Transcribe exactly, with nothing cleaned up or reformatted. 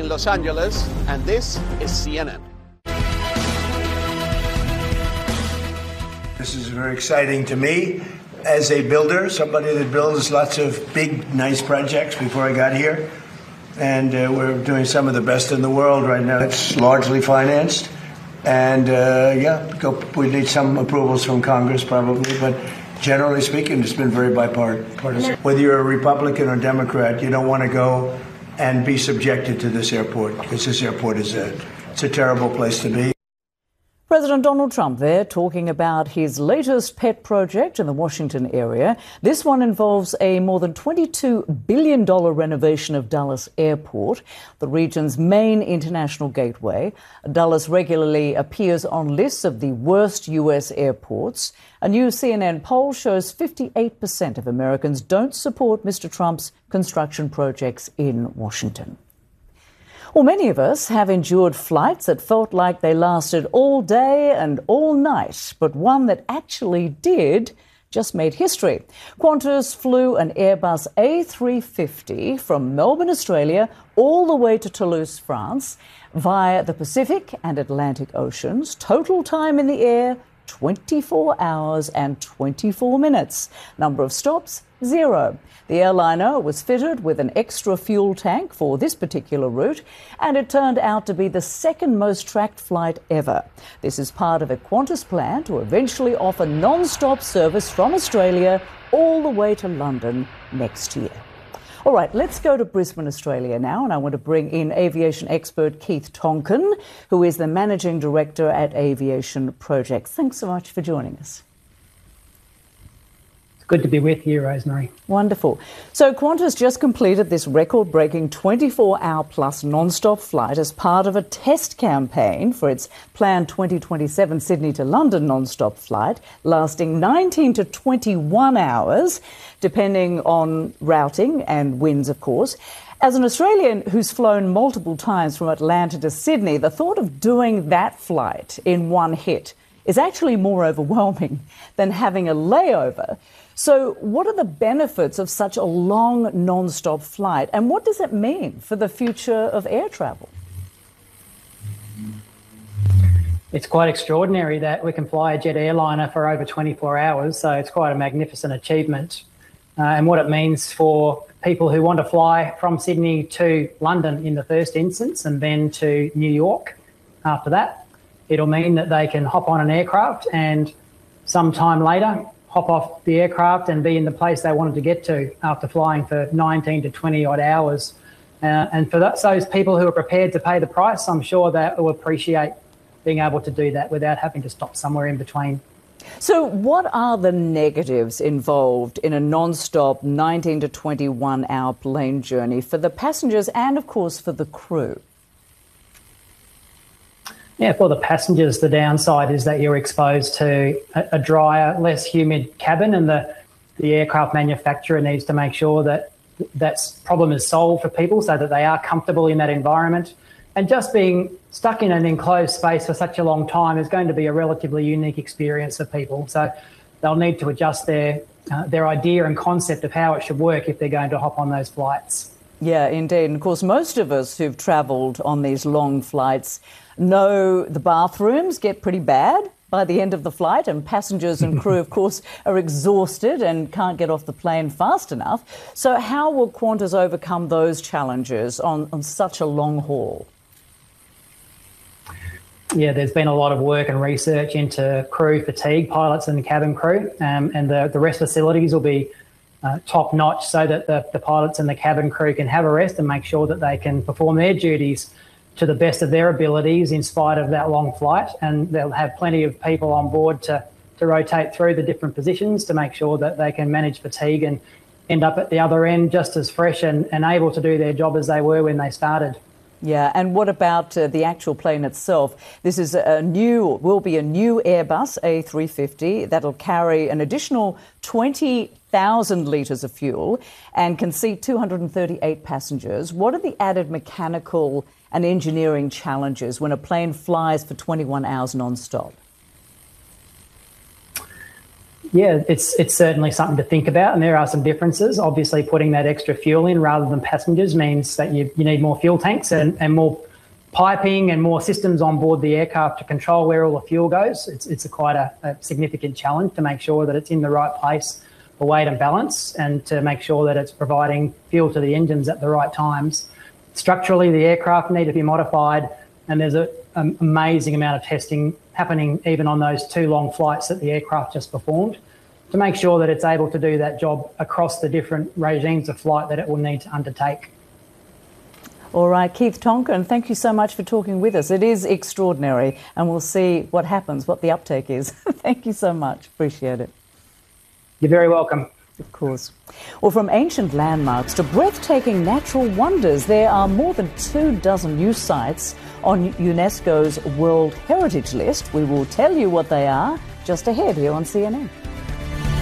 Los Angeles, and this is C N N. This is very exciting to me as a builder, somebody that builds lots of big, nice projects before I got here. And uh, we're doing some of the best in the world right now. It's largely financed. And, uh, yeah, go, we need some approvals from Congress probably, but generally speaking, it's been very bipartisan. Whether you're a Republican or Democrat, you don't want to go and be subjected to this airport, because this airport is a, it's a terrible place to be. President Donald Trump there talking about his latest pet project in the Washington area. This one involves a more than twenty-two billion dollars renovation of Dulles Airport, the region's main international gateway. Dulles regularly appears on lists of the worst U S airports. A new C N N poll shows fifty-eight percent of Americans don't support Mister Trump's construction projects in Washington. Well, many of us have endured flights that felt like they lasted all day and all night, but one that actually did just made history. Qantas flew an Airbus A three fifty from Melbourne, Australia, all the way to Toulouse, France, via the Pacific and Atlantic Oceans. Total time in the air, twenty-four hours and twenty-four minutes. Number of stops, zero. The airliner was fitted with an extra fuel tank for this particular route, and it turned out to be the second most tracked flight ever. This is part of a Qantas plan to eventually offer non-stop service from Australia all the way to London next year. All right, let's go to Brisbane, Australia now, and I want to bring in aviation expert Keith Tonkin, who is the Managing Director at Aviation Projects. Thanks so much for joining us. Good to be with you, Rosemary. Wonderful. So Qantas just completed this record-breaking twenty-four hour plus non-stop flight as part of a test campaign for its planned twenty twenty-seven Sydney to London non-stop flight, lasting nineteen to twenty-one hours, depending on routing and winds, of course. As an Australian who's flown multiple times from Atlanta to Sydney, the thought of doing that flight in one hit is actually more overwhelming than having a layover. So what are the benefits of such a long non-stop flight, and what does it mean for the future of air travel? It's quite extraordinary that we can fly a jet airliner for over twenty-four hours, so it's quite a magnificent achievement. Uh, and what it means for people who want to fly from Sydney to London in the first instance and then to New York after that, it'll mean that they can hop on an aircraft and sometime later hop off the aircraft and be in the place they wanted to get to after flying for nineteen to twenty odd hours. Uh, and for that, those people who are prepared to pay the price, I'm sure they will appreciate being able to do that without having to stop somewhere in between. So what are the negatives involved in a non-stop nineteen to twenty-one hour plane journey for the passengers and, of course, for the crew? Yeah, for the passengers, the downside is that you're exposed to a, a drier, less humid cabin, and the, the aircraft manufacturer needs to make sure that that problem is solved for people so that they are comfortable in that environment. And just being stuck in an enclosed space for such a long time is going to be a relatively unique experience for people. So they'll need to adjust their, uh, their idea and concept of how it should work if they're going to hop on those flights. Yeah, indeed. And of course, most of us who've travelled on these long flights know the bathrooms get pretty bad by the end of the flight, and passengers and crew, of course, are exhausted and can't get off the plane fast enough. So how will Qantas overcome those challenges on, on such a long haul? Yeah, there's been a lot of work and research into crew fatigue, pilots and cabin crew, um, and the, the rest facilities will be Uh, top notch so that the, the pilots and the cabin crew can have a rest and make sure that they can perform their duties to the best of their abilities in spite of that long flight. And they'll have plenty of people on board to, to rotate through the different positions to make sure that they can manage fatigue and end up at the other end just as fresh and, and able to do their job as they were when they started. Yeah, and what about uh, the actual plane itself? This is a new, will be a new Airbus A three fifty that'll carry an additional twenty thousand litres of fuel and can seat two hundred thirty-eight passengers. What are the added mechanical and engineering challenges when a plane flies for twenty-one hours non-stop? Yeah, it's it's certainly something to think about, and there are some differences. Obviously, putting that extra fuel in rather than passengers means that you, you need more fuel tanks and, and more piping and more systems on board the aircraft to control where all the fuel goes. It's it's a quite a, a significant challenge to make sure that it's in the right place for weight and balance, and to make sure that it's providing fuel to the engines at the right times. Structurally, the aircraft need to be modified, and there's a, an amazing amount of testing happening even on those two long flights that the aircraft just performed, to make sure that it's able to do that job across the different regimes of flight that it will need to undertake. All right, Keith Tonkin, thank you so much for talking with us. It is extraordinary, and we'll see what happens, what the uptake is. Thank you so much. Appreciate it. You're very welcome. Of course. Well, from ancient landmarks to breathtaking natural wonders, there are more than two dozen new sites on UNESCO's World Heritage List. We will tell you what they are just ahead here on C N N.